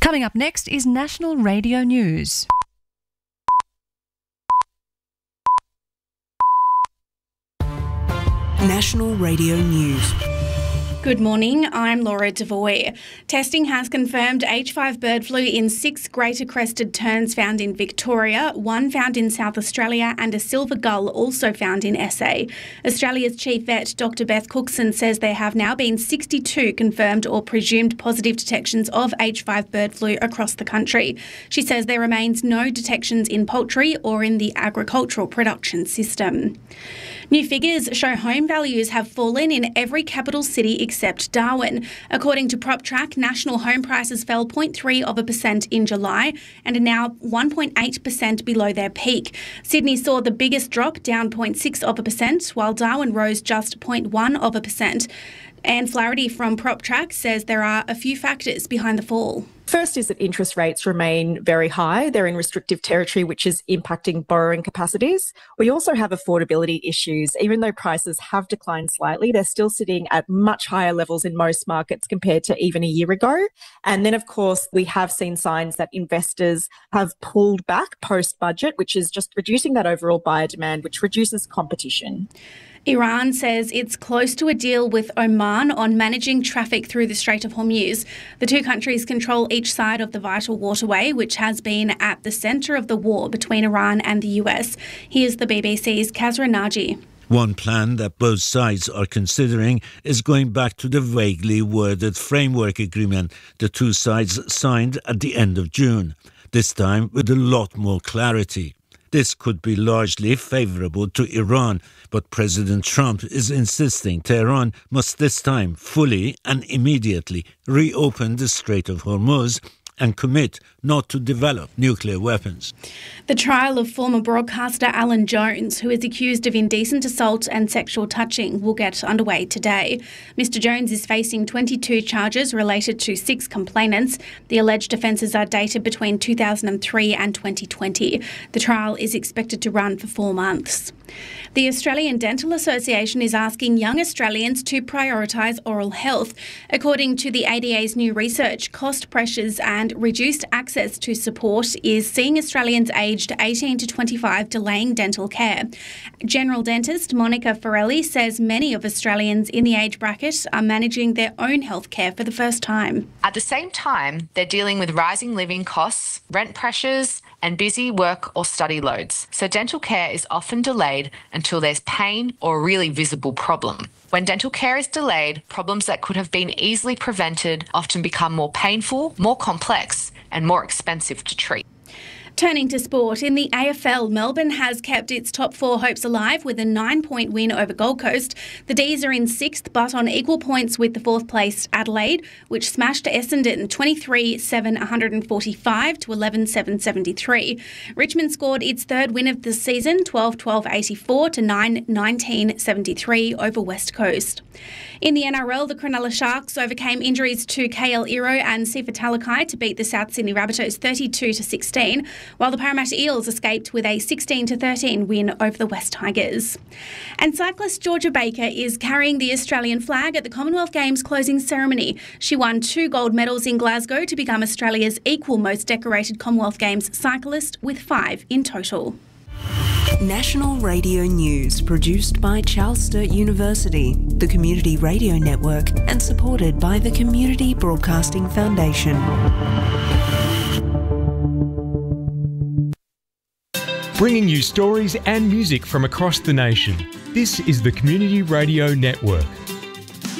Coming up next is National Radio News. National Radio News. Good morning, I'm Laura Devoy. Testing has confirmed H5 bird flu in 6 greater crested terns found in Victoria, 1 found in South Australia and a silver gull also found in SA. Australia's chief vet, Dr Beth Cookson, says there have now been 62 confirmed or presumed positive detections of H5 bird flu across the country. She says there remains no detections in poultry or in the agricultural production system. New figures show home values have fallen in every capital city except Darwin. According to PropTrack, national home prices fell 0.3% in July and are now 1.8% below their peak. Sydney saw the biggest drop, down 0.6%, while Darwin rose just 0.1%. Anne Flaherty from PropTrack says there are a few factors behind the fall. First is that interest rates remain very high. They're in restrictive territory, which is impacting borrowing capacities. We also have affordability issues. Even though prices have declined slightly, they're still sitting at much higher levels in most markets compared to even a year ago. And then, of course, we have seen signs that investors have pulled back post-budget, which is just reducing that overall buyer demand, which reduces competition. Iran says it's close to a deal with Oman on managing traffic through the Strait of Hormuz. The two countries control each side of the vital waterway, which has been at the centre of the war between Iran and the US. Here's the BBC's Kazra Naji. One plan that both sides are considering is going back to the vaguely worded framework agreement the two sides signed at the end of June, this time with a lot more clarity. This could be largely favourable to Iran, but President Trump is insisting Tehran must this time fully and immediately reopen the Strait of Hormuz and commit not to develop nuclear weapons. The trial of former broadcaster Alan Jones, who is accused of indecent assault and sexual touching, will get underway today. Mr Jones is facing 22 charges related to 6 complainants. The alleged offences are dated between 2003 and 2020. The trial is expected to run for 4 months. The Australian Dental Association is asking young Australians to prioritise oral health. According to the ADA's new research, cost pressures and reduced access to support is seeing Australians aged 18 to 25 delaying dental care. General dentist Monica Forelli says many of Australians in the age bracket are managing their own health care for the first time. At the same time, they're dealing with rising living costs, rent pressures, and busy work or study loads. So dental care is often delayed until there's pain or a really visible problem. When dental care is delayed, problems that could have been easily prevented often become more painful, more complex, and more expensive to treat. Turning to sport, in the AFL, Melbourne has kept its top 4 hopes alive with a 9-point win over Gold Coast. The D's are in 6th, but on equal points with the 4th-placed Adelaide, which smashed Essendon 23-7-145 to 11-7-73. Richmond scored its 3rd win of the season, 12-12-84 to 9-19-73 over West Coast. In the NRL, the Cronulla Sharks overcame injuries to KL Iro and Sifa Talakai to beat the South Sydney Rabbitohs 32-16, while the Parramatta Eels escaped with a 16-13 win over the West Tigers. And cyclist Georgia Baker is carrying the Australian flag at the Commonwealth Games closing ceremony. She won 2 gold medals in Glasgow to become Australia's equal most decorated Commonwealth Games cyclist, with 5 in total. National Radio News, produced by Charles Sturt University, the Community Radio Network, and supported by the Community Broadcasting Foundation. Bringing you stories and music from across the nation. This is the Community Radio Network.